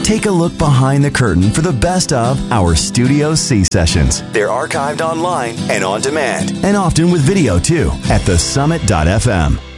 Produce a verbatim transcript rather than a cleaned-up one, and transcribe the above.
Take a look behind the curtain for the best of our Studio C sessions. They're archived online and on demand, and often with video too, at the summit dot f m.